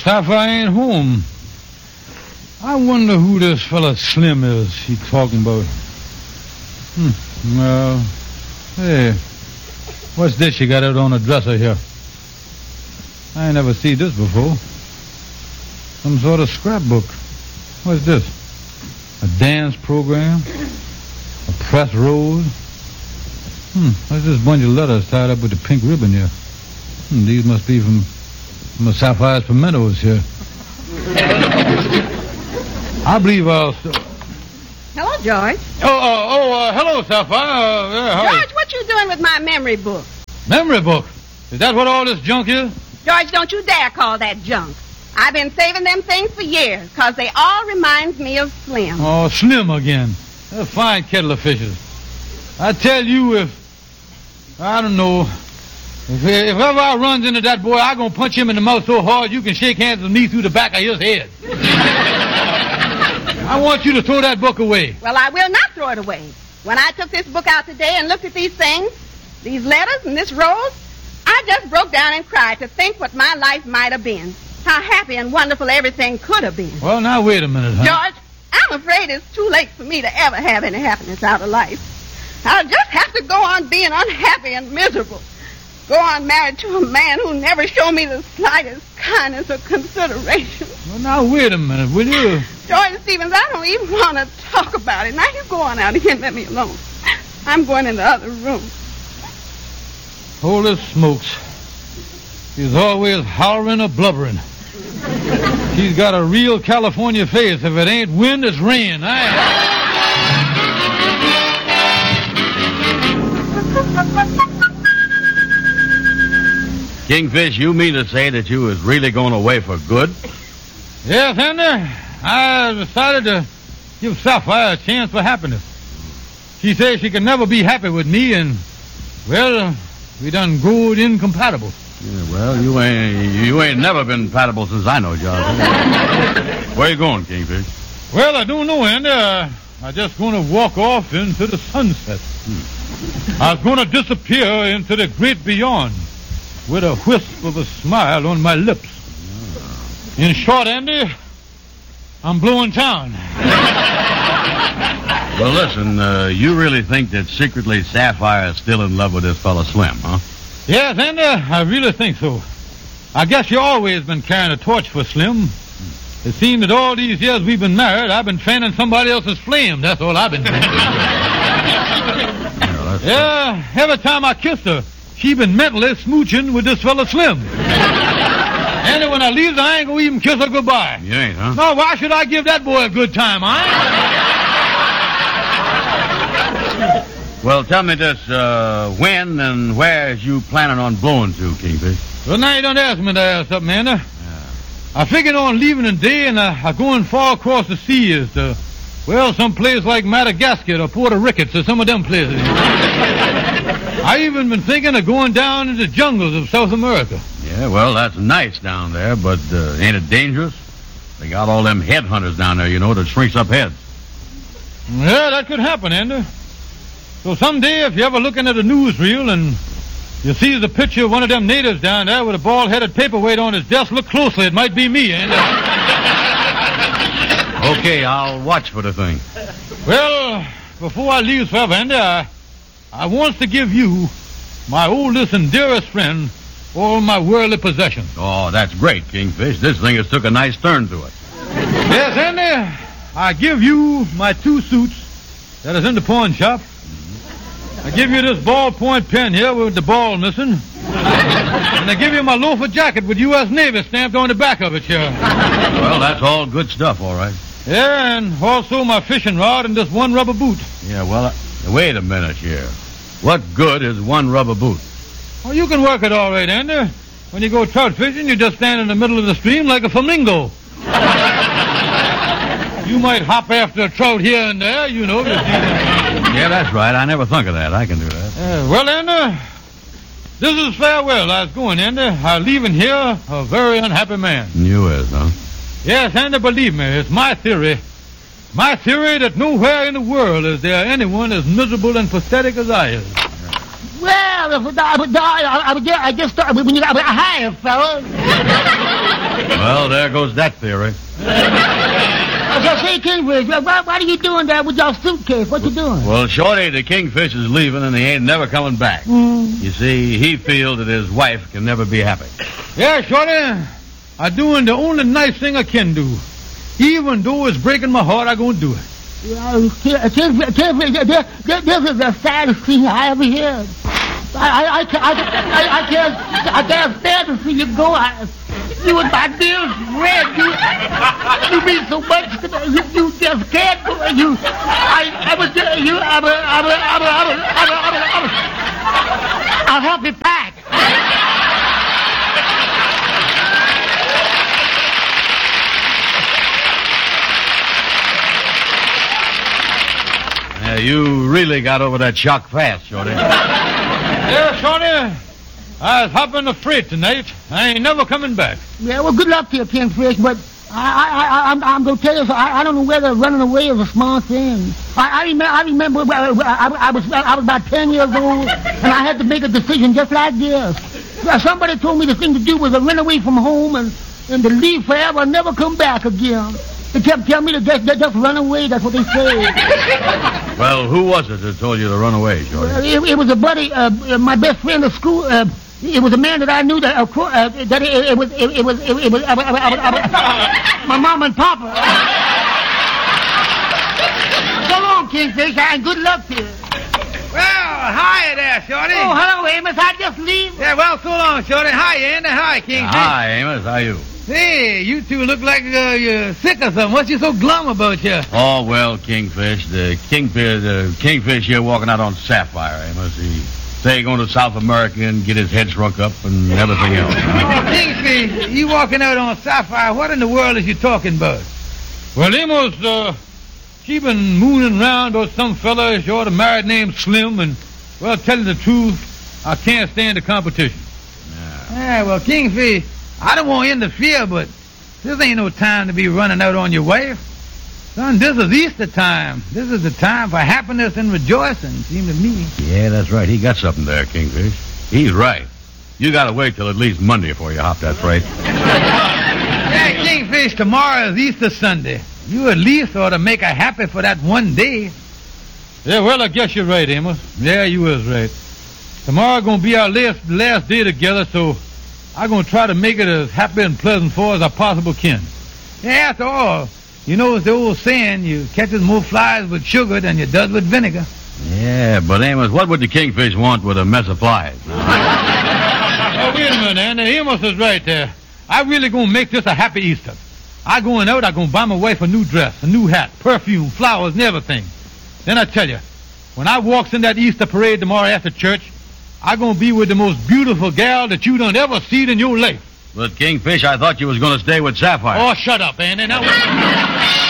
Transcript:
Sapphire ain't home. I wonder who this fella Slim is he talking about. Well, hey, what's this you got out on a dresser here? I ain't never seen this before. Some sort of scrapbook. What's this? A dance program? A press rose? What's this bunch of letters tied up with the pink ribbon here? These must be from the Sapphire's pimentos here. I believe I'll... Hello, George. Hello, Sapphire. George, what you doing with my memory book? Memory book? Is that what all this junk is? George, don't you dare call that junk. I've been saving them things for years, because they all remind me of Slim. Oh, Slim again. A fine kettle of fishes. I tell you, if ever I runs into that boy, I'm going to punch him in the mouth so hard you can shake hands with me through the back of his head. I want you to throw that book away. Well, I will not throw it away. When I took this book out today and looked at these things, these letters and this rose, I just broke down and cried to think what my life might have been. How happy and wonderful everything could have been. Well, now, wait a minute, huh? George, I'm afraid it's too late for me to ever have any happiness out of life. I'll just have to go on being unhappy and miserable. Go on married to a man who never showed me the slightest kindness or consideration. Well, now, wait a minute, will you? George Stevens, I don't even want to talk about it. Now, you go on out here and let me alone. I'm going in the other room. Holy smokes. She's always hollering or blubbering. She's got a real California face. If it ain't wind, it's rain. Kingfish, you mean to say that you was really going away for good? Yes, Andy. I decided to give Sapphire a chance for happiness. She says she can never be happy with me, and, well, we done growed incompatible. Yeah, well, you ain't never been compatible since I know, George. Where you going, Kingfish? Well, I don't know, Andy. I just going to walk off into the sunset. I was going to disappear into the great beyond with a wisp of a smile on my lips. In short, Andy, I'm blowing town. Well, listen, you really think that secretly Sapphire is still in love with this fella Slim, huh? Yes, Andy, I really think so. I guess you always been carrying a torch for Slim. It seems that all these years we've been married, I've been fanning somebody else's flame. That's all I've been doing. Yeah, every time I kissed her, she been mentally smooching with this fella Slim. And when I leave, I ain't gonna even kiss her goodbye. You ain't, huh? No, why should I give that boy a good time, huh? Well, tell me this, when and where is you planning on blowing to, Kingfish? Well, now you don't ask me to ask something, Andy. I figured on leaving today and I going far across the seas to, well, some place like Madagascar or Puerto Ricketts or some of them places. I even been thinking of going down into the jungles of South America. Yeah, well, that's nice down there, but ain't it dangerous? They got all them headhunters down there, you know, that shrinks up heads. Yeah, that could happen, Andy. So someday, if you're ever looking at a newsreel and you see the picture of one of them natives down there with a bald-headed paperweight on his desk, look closely. It might be me, Andy. Okay, I'll watch for the thing. Well, before I leave forever, Andy, I want to give you, my oldest and dearest friend, all my worldly possessions. Oh, that's great, Kingfish. This thing has took a nice turn to it. Yes, Andy, I give you my 2 suits that is in the pawn shop. I give you this ballpoint pen here with the ball missing. And I give you my loafer jacket with U.S. Navy stamped on the back of it here. Well, that's all good stuff, all right. Yeah, and also my fishing rod and this one rubber boot. Yeah, well, wait a minute here. What good is one rubber boot? Oh, you can work it all right, Andy. When you go trout fishing, you just stand in the middle of the stream like a flamingo. You might hop after a trout here and there, you know. Yeah, that's right. I never thunk of that. I can do that. Well, Andy, this is farewell. I was going, Andy. I'm leaving here a very unhappy man. You is, huh? Yes, Andy, believe me, it's my theory. My theory that nowhere in the world is there anyone as miserable and pathetic as I is. Well, I guess, hi, fellas. Well, there goes that theory. Say, Kingfish, what are you doing there with your suitcase? What you doing? Well, Shorty, the Kingfish is leaving and he ain't never coming back. You see, he feels that his wife can never be happy. Yeah, Shorty, I'm doing the only nice thing I can do. Even though it's breaking my heart, I'm going to do it. Kingfish, this is the saddest thing I ever heard. I can't stand to see you go. You and my dearest friend, you mean so much to me. You just can't do it. I'll help you pack. Yeah, you really got over that shock fast, Shorty. Yeah, Shorty, I was hopping the freight tonight. I ain't never coming back. Yeah, well, good luck to you, Kingfish, but I'm going to tell you, I don't know whether running away is a smart thing. I remember I was about 10 years old, and I had to make a decision just like this. Somebody told me the thing to do was to run away from home and to leave forever and never come back again. They kept telling me to just run away. That's what they said. Well, who was it that told you to run away, Shorty? Well, it was a buddy, my best friend at school. It was a man that I knew that it was my mom and papa. So long, Kingfish, and good luck to you. Well, hi there, Shorty. Oh, hello, Amos. I just leave. Yeah, well, so long, Shorty. Hi, Andy. Hi, Kingfish. Hi, Amos. How are you? Hey, you two look like you're sick or something. What's you so glum about you? Oh, well, Kingfish. The Kingfish here walking out on Sapphire, Amos. He say going to South America and get his head shrunk up and everything else. Kingfish, you walking out on Sapphire. What in the world is you talking about? Well, Amos, she been mooning around with some fella sure the married named Slim, and, well, tell you the truth, I can't stand the competition. Yeah, well, Kingfish, I don't want to interfere, but this ain't no time to be running out on your wife. Son, this is Easter time. This is the time for happiness and rejoicing, seems to me. Yeah, that's right. He got something there, Kingfish. He's right. You got to wait till at least Monday before you hop that freight. Yeah, Kingfish, tomorrow is Easter Sunday. You at least ought to make her happy for that one day. Yeah, well, I guess you're right, Amos. Yeah, you was right. Tomorrow going to be our last day together, so I'm going to try to make it as happy and pleasant for as I possibly can. Yeah, after all, you know it's the old saying, you catches more flies with sugar than you does with vinegar. Yeah, but Amos, what would the Kingfish want with a mess of flies? Oh, wait a minute, Andy. Amos is right there. I really going to make this a happy Easter. I going out, I going to buy my wife a new dress, a new hat, perfume, flowers, and everything. Then I tell you, when I walks in that Easter parade tomorrow after church, I going to be with the most beautiful gal that you done ever seen in your life. But, Kingfish, I thought you was going to stay with Sapphire. Oh, shut up, Andy. Now,